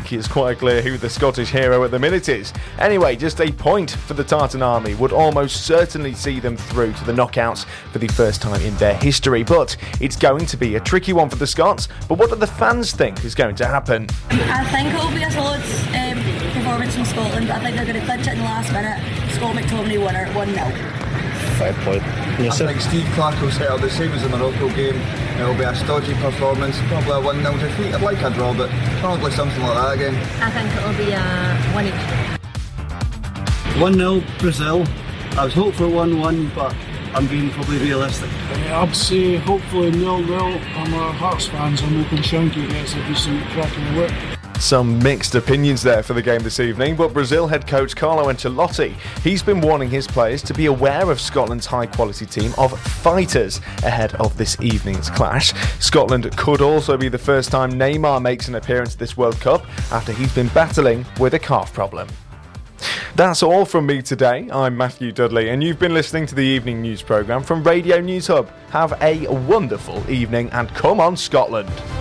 think it's quite clear who the Scottish hero at the minute is. Anyway, just a point for the Tartan Army would almost certainly see them through to the knockouts for the first time in their history. But it's going to be a tricky one for the Scots. But what do the fans think is going to happen? I think it'll be a solid performance from Scotland. I think they're going to clinch it in the last minute. Scott McTominay winner 1-0. Fair point. Yes, I think Steve Clark will set up the same as the Morocco game. It'll be a stodgy performance, probably a 1-0 defeat. I'd like a draw, but probably something like that again. I think it'll be a 1-each. 1-0 Brazil. I was hoping for 1-1, but I'm being probably realistic. I'd say hopefully 0-0. I'm a Hearts fan, so I'm hoping Shanky gets a decent cracking work. Some mixed opinions there for the game this evening, but Brazil head coach Carlo Ancelotti, he's been warning his players to be aware of Scotland's high-quality team of fighters ahead of this evening's clash. Scotland could also be the first time Neymar makes an appearance at this World Cup after he's been battling with a calf problem. That's all from me today. I'm Matthew Dudley, and you've been listening to the evening news programme from Radio News Hub. Have a wonderful evening, and come on, Scotland!